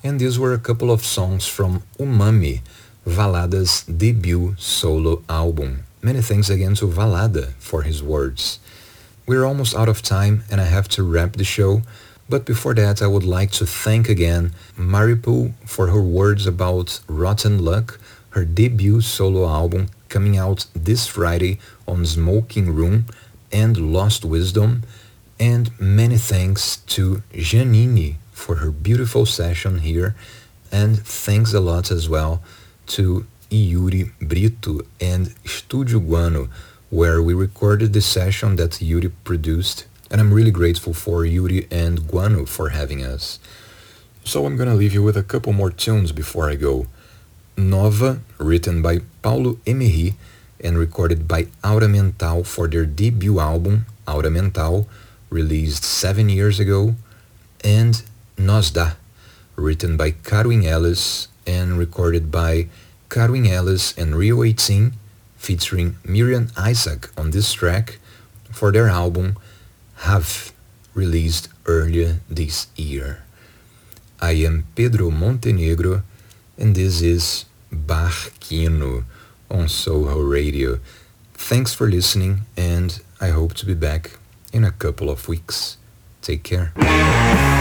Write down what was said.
And these were a couple of songs from Umami, Valada's debut solo album. Many thanks again to Valada for his words. We're almost out of time and I have to wrap the show, but before that I would like to thank again Maripool for her words about Rotten Luck, her debut solo album coming out this Friday on Smoking Room, and Lost Wisdom, and many thanks to Janine for her beautiful session here, and thanks a lot as well to Yuri Brito and Studio Guano, where we recorded the session that Yuri produced, and I'm really grateful for Yuri and Guano for having us. So I'm gonna leave you with a couple more tunes before I go. Nova, written by Paulo Emery and recorded by Aura Mental for their debut album, Aura Mental, released 7 years ago, and Nosda, written by Carwin Ellis and recorded by Carwin Ellis and Rio 18, featuring Miriam Isaac on this track for their album Have, released earlier this year. I am Pedro Montenegro, and this is Barquino on Soho Radio. Thanks for listening, and I hope to be back in a couple of weeks. Take care.